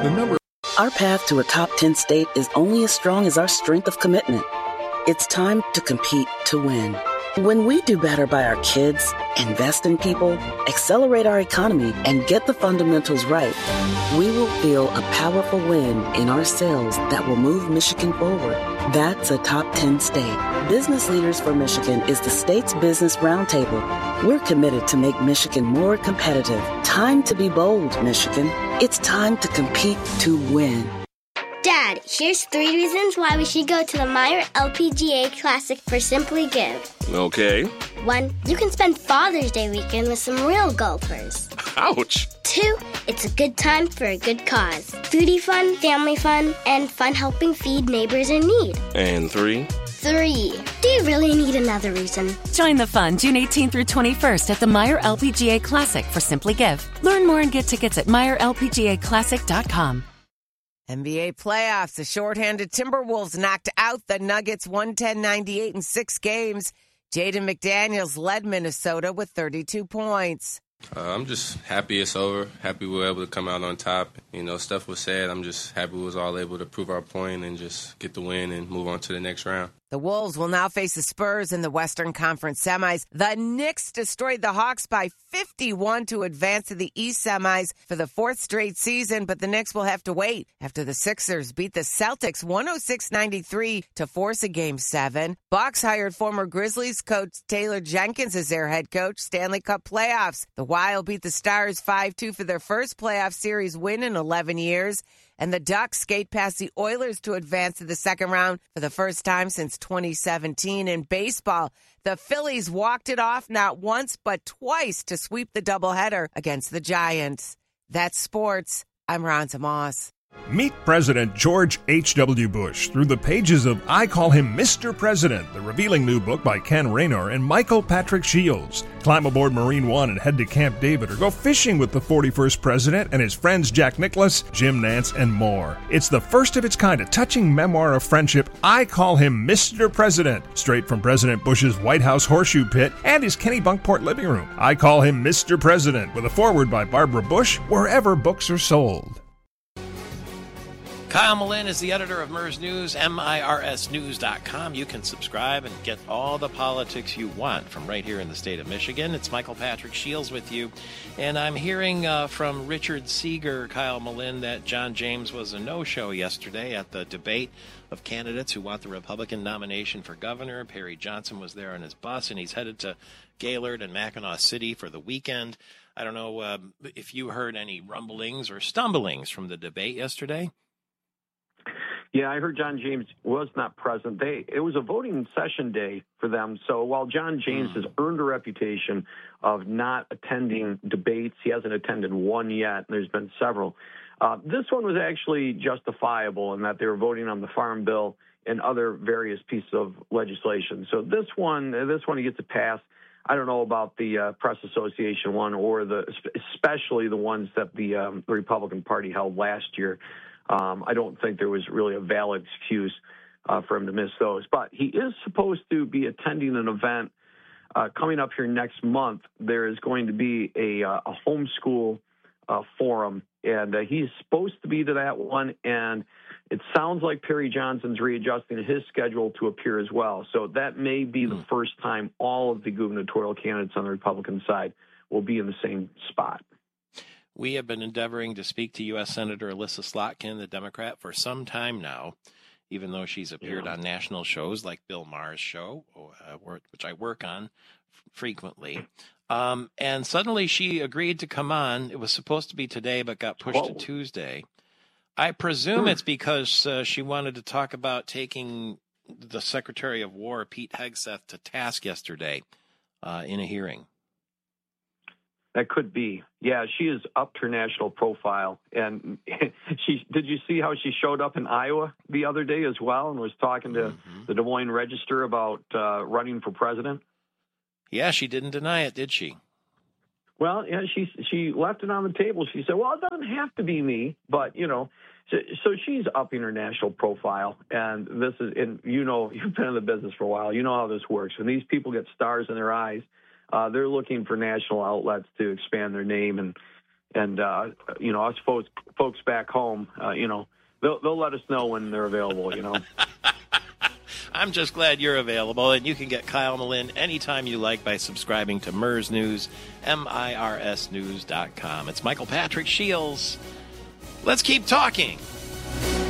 The number. Our path to a top 10 state is only as strong as our strength of commitment. It's time to compete to win. When we do better by our kids, invest in people, accelerate our economy, and get the fundamentals right, we will feel a powerful win in our sales that will move Michigan forward. That's a top 10 state. Business Leaders for Michigan is the state's business roundtable. We're committed to make Michigan more competitive. Time to be bold, Michigan. It's time to compete to win. Dad, here's 3 reasons why we should go to the Meyer LPGA Classic for Simply Give. Okay. 1, you can spend Father's Day weekend with some real golfers. Ouch. 2, it's a good time for a good cause. Foodie fun, family fun, and fun helping feed neighbors in need. And 3? 3, do you really need another reason? Join the fun June 18th through 21st at the Meyer LPGA Classic for Simply Give. Learn more and get tickets at MeyerLPGAClassic.com. NBA playoffs. The shorthanded Timberwolves knocked out the Nuggets 110-98 in 6 games. Jaden McDaniels led Minnesota with 32 points. I'm just happy it's over. Happy we were able to come out on top. You know, stuff was said. I'm just happy we was all able to prove our point and just get the win and move on to the next round. The Wolves will now face the Spurs in the Western Conference semis. The Knicks destroyed the Hawks by 51 to advance to the East semis for the 4th straight season, but the Knicks will have to wait after the Sixers beat the Celtics 106-93 to force a Game 7. Bucks hired former Grizzlies coach Taylor Jenkins as their head coach. Stanley Cup playoffs. The Wild beat the Stars 5-2 for their first playoff series win in 11 years. And the Ducks skate past the Oilers to advance to the second round for the first time since 2017. In baseball, the Phillies walked it off not once but twice to sweep the doubleheader against the Giants. That's sports. I'm Ronza Moss. Meet President George H.W. Bush through the pages of I Call Him Mr. President, the revealing new book by Ken Raynor and Michael Patrick Shields. Climb aboard Marine One and head to Camp David or go fishing with the 41st President and his friends Jack Nicklaus, Jim Nance, and more. It's the first of its kind, a touching memoir of friendship. I Call Him Mr. President, straight from President Bush's White House horseshoe pit and his Kennebunkport living room. I Call Him Mr. President, with a foreword by Barbara Bush, wherever books are sold. Kyle Malin is the editor of MERS News, MIRSnews.com. You can subscribe and get all the politics you want from right here in the state of Michigan. It's Michael Patrick Shields with you. And I'm hearing from Richard Seeger, Kyle Malin, that John James was a no-show yesterday at the debate of candidates who want the Republican nomination for governor. Perry Johnson was there on his bus, and he's headed to Gaylord and Mackinac City for the weekend. I don't know if you heard any rumblings or stumblings from the debate yesterday. Yeah, I heard John James was not present. It was a voting session day for them. So while John James has earned a reputation of not attending debates, he hasn't attended one yet. And there's been several. This one was actually justifiable in that they were voting on the Farm Bill and other various pieces of legislation. So this one he gets a pass. I don't know about the Press Association one or especially the ones that the Republican Party held last year. I don't think there was really a valid excuse for him to miss those. But he is supposed to be attending an event coming up here next month. There is going to be a homeschool forum, and he's supposed to be to that one. And it sounds like Perry Johnson's readjusting his schedule to appear as well. So that may be the first time all of the gubernatorial candidates on the Republican side will be in the same spot. We have been endeavoring to speak to U.S. Senator Alyssa Slotkin, the Democrat, for some time now, even though she's appeared on national shows like Bill Maher's show, which I work on frequently. And suddenly she agreed to come on. It was supposed to be today, but got pushed to Tuesday. I presume it's because she wanted to talk about taking the Secretary of War, Pete Hegseth, to task yesterday in a hearing. That could be. Yeah, she has upped her national profile. And did you see how she showed up in Iowa the other day as well and was talking to the Des Moines Register about running for president? Yeah, she didn't deny it, did she? Well, yeah, she left it on the table. She said, well, it doesn't have to be me, but, so she's upping her national profile. And this is, and you've been in the business for a while. You know how this works. When these people get stars in their eyes, they're looking for national outlets to expand their name. And And us folks back home, they'll let us know when they're available. I'm just glad you're available, and you can get Kyle Malin anytime you like by subscribing to MERS News, MIRSnews.com. It's Michael Patrick Shields. Let's keep talking.